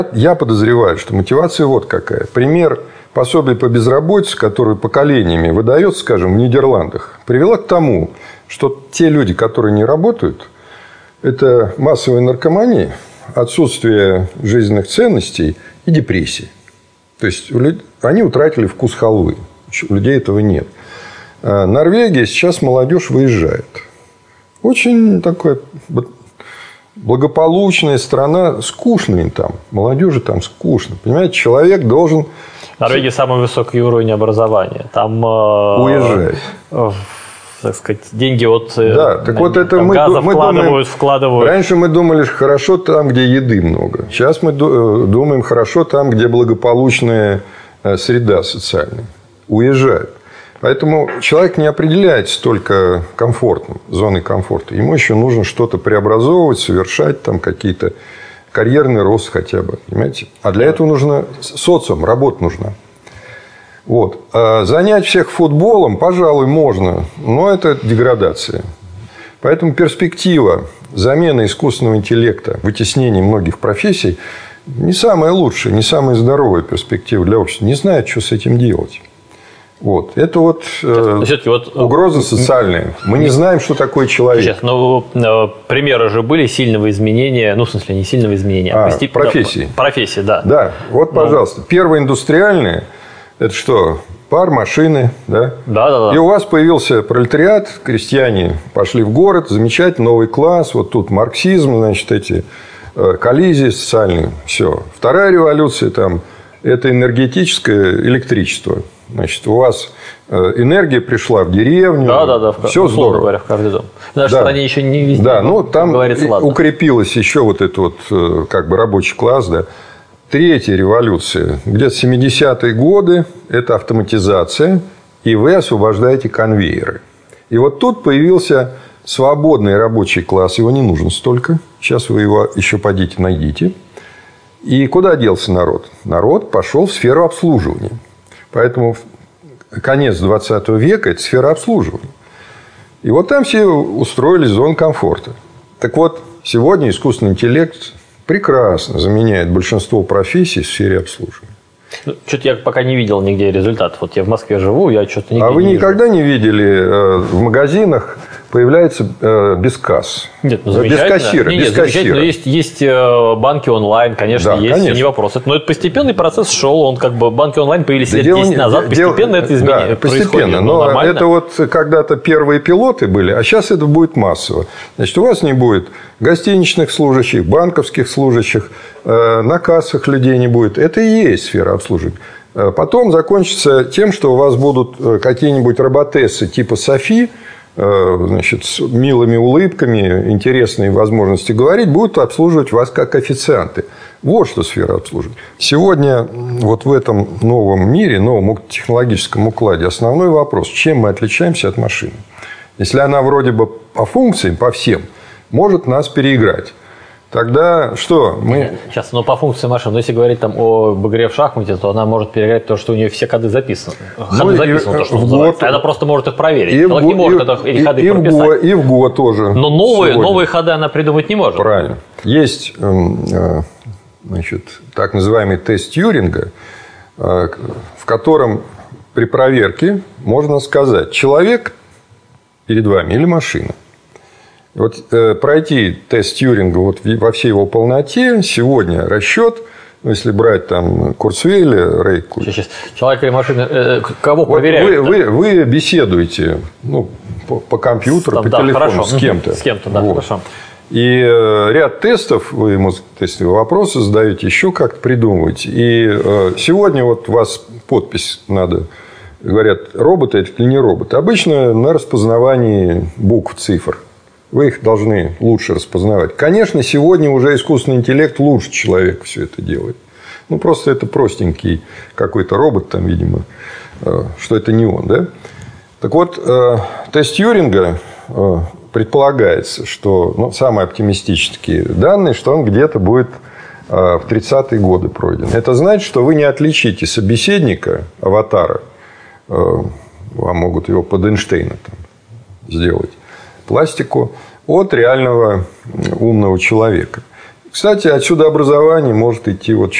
Я подозреваю, что мотивация вот какая. Пример пособия по безработице, которое поколениями выдается, скажем, в Нидерландах, привела к тому, что те люди, которые не работают, это массовая наркомания, отсутствие жизненных ценностей и депрессия. То есть они утратили вкус халвы. У людей этого нет. Норвегия сейчас молодежь выезжает. Очень такая благополучная страна, скучно им там. Молодежи там скучно. Понимаете, человек должен... Норвегия самый высокий уровень образования. Там уезжает. Так сказать, деньги от так вот это газа вкладывают. Раньше мы думали, что хорошо там, где еды много. Сейчас мы думаем, хорошо там, где благополучная среда социальная. Уезжают. Поэтому человек не определяется только комфортом, зоной комфорта. Ему еще нужно что-то преобразовывать, совершать, там какие-то карьерный рост хотя бы. Понимаете? А для этого нужно социум, работа нужна. Вот. Занять всех футболом, пожалуй, можно, но это деградация. Поэтому перспектива замены искусственного интеллекта, вытеснения многих профессий не самая лучшая, не самая здоровая перспектива для общества. Не знают, что с этим делать. Вот. Это вот угроза социальная. Мы не знаем, что такое человек. Сейчас, примеры же были сильного изменения, в смысле, не сильного изменения, профессии. Профессии, да. Да, вот, пожалуйста. Первое индустриальное – это что? Пар, машины, да? Да. И у вас появился пролетариат, крестьяне пошли в город, замечательный новый класс, вот тут марксизм, значит, эти коллизии социальные, все. Вторая революция там – это энергетическое электричество. Значит, у вас энергия пришла в деревню. Да. Все здорово. Говоря, в каждый дом. В нашей стране еще не везде. Да, там укрепилось еще вот этот вот как бы рабочий класс, да. Третья революция, где-то 70-е годы, это автоматизация, и вы освобождаете конвейеры. И вот тут появился свободный рабочий класс, его не нужно столько. Сейчас вы его еще подите, найдите. И куда делся народ? Народ пошел в сферу обслуживания. Поэтому конец 20 века – это сфера обслуживания. И вот там все устроились в зону комфорта. Так вот, сегодня искусственный интеллект прекрасно заменяет большинство профессий в сфере обслуживания. Что-то я пока не видел нигде результатов. Вот я в Москве живу, я что-то нигде не вижу. А вы никогда не видели в магазинах появляется без касс? Нет, без кассира. Нет, замечательно. Есть банки онлайн, конечно, есть. Конечно. Не вопрос. Но это постепенный процесс шел. Банки онлайн появились лет 10 назад. Постепенно это изменение происходит. Постепенно. Но это вот когда-то первые пилоты были, а сейчас это будет массово. Значит, у вас не будет гостиничных служащих, банковских служащих, на кассах людей не будет. Это и есть сфера обслуживания. Потом закончится тем, что у вас будут какие-нибудь роботессы типа Софи, значит, с милыми улыбками, интересные возможности говорить, будут обслуживать вас как официанты. Вот что сфера обслуживания. Сегодня вот в этом новом мире, новом технологическом укладе основной вопрос, чем мы отличаемся от машины. Если она вроде бы по функциям, по всем, может нас переиграть. Тогда что? Сейчас, по функции машины, если говорить об игре в шахмате, то она может переиграть то, что у нее все коды записаны. Ходы записаны, то, что называется. Она просто может их проверить. Человек не может эти ходы прописать. И в Го тоже. Но новые ходы она придумать не может. Правильно. Есть значит, так называемый тест Тьюринга, в котором при проверке можно сказать, человек перед вами или машина. Вот пройти тест Тьюринга во всей его полноте сегодня расчет, если брать там Курцвейля, Рейку. Сейчас. Человек или машина, кого проверяют? Вы беседуете по компьютеру, по телефону с кем-то. С кем-то, да, хорошо. И ряд тестов, вы ему тестовые вопросы задаете, еще как-то придумываете. И сегодня вот у вас подпись надо. Говорят, робот это или не робот. Обычно на распознавании букв, цифр. Вы их должны лучше распознавать. Конечно, сегодня уже искусственный интеллект лучше человека все это делает. Просто это простенький какой-то робот, там, видимо, что это не он. Да? Так вот, тест Тьюринга предполагается, что самые оптимистические данные, что он где-то будет в 30-е годы пройден. Это значит, что вы не отличите собеседника, аватара, вам могут его под Эйнштейна сделать, пластику, от реального умного человека. Кстати, отсюда образование может идти вот